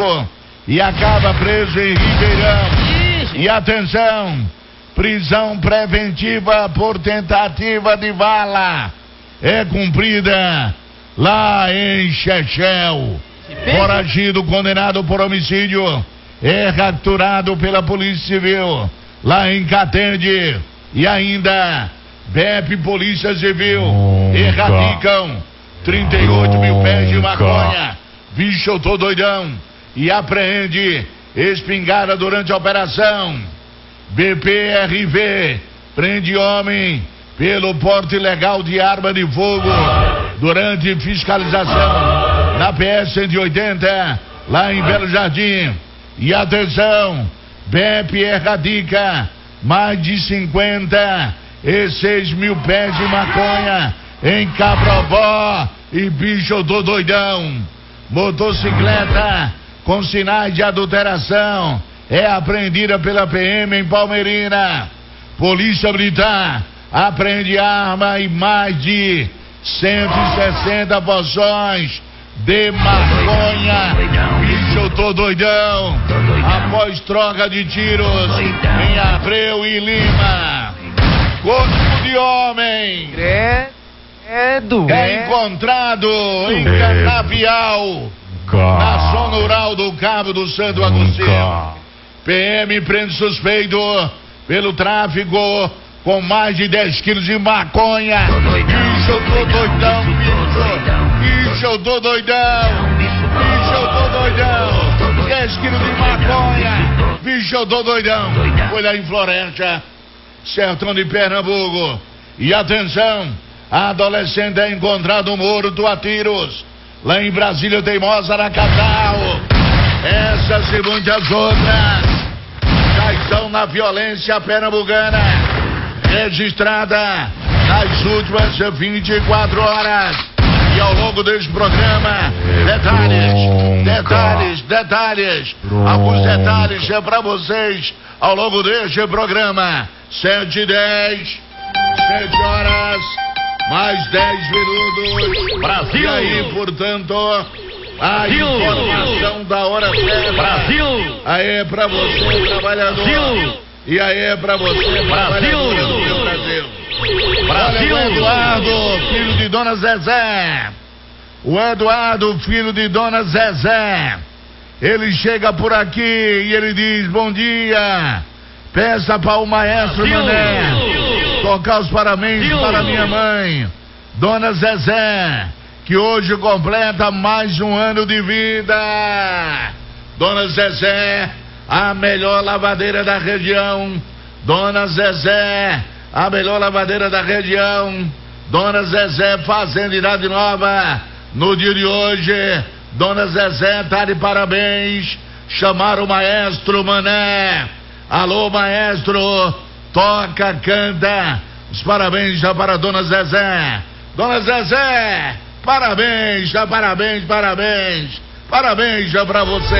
Pernambuco e acaba preso em Ribeirão. E atenção, prisão preventiva por tentativa de bala é cumprida lá em Chechel. Foragido condenado por homicídio é capturado pela Polícia Civil lá em Catende. E ainda BEP Polícia Civil erradicam 38 mil pés de maconha. Bicho, eu tô doidão. E apreende espingarda durante a operação. BPRV prende homem pelo porte ilegal de arma de fogo durante fiscalização na PS 180 lá em Belo Jardim. E atenção, BEP erradica mais de 56 mil pés de maconha em Cabrobó. E bicho, eu tô doidão. Motocicleta com sinais de adulteração é apreendida pela PM em Palmeirina. Polícia Militar apreende arma e mais de 160 porções de maconha. Bicho, eu tô doidão. Após troca de tiros em Abreu e Lima. Corpo de homem é encontrado em Canavial, na zona rural do Cabo do Santo Agostinho. PM prende suspeito pelo tráfico com mais de 10 quilos de maconha. Bicho, eu tô doidão, bicho, eu tô doidão, bicho, eu tô doidão, 10 quilos de maconha, bicho, eu tô doidão. Foi lá em Floresta, sertão de Pernambuco. E atenção, a adolescente é encontrado morto a tiros lá em Brasília Teimosa, Aracataú. Essas e muitas outras já estão na violência pernambucana, registrada nas últimas 24 horas. E ao longo deste programa, detalhes. Alguns detalhes é pra vocês ao longo deste programa. 7h10, 7 horas, mais 10 minutos. Brasil! E aí, portanto, a informação da hora certa. Brasil! Aí é pra você, trabalhador. Brasil! E aí é pra você, trabalhador do Brasil. Brasil! Olha o Eduardo, filho de Dona Zezé. O Eduardo, filho de Dona Zezé. Ele chega por aqui e ele diz: bom dia. Peça para o maestro Mané tocar os parabéns para minha mãe, Dona Zezé, que hoje completa mais um ano de vida. Dona Zezé, a melhor lavadeira da região. Dona Zezé, a melhor lavadeira da região. Dona Zezé fazendo idade nova no dia de hoje. Dona Zezé tá de parabéns. Chamaram o maestro Mané. Alô, maestro, toca, canta. Os parabéns já para Dona Zezé. Dona Zezé, parabéns já para você.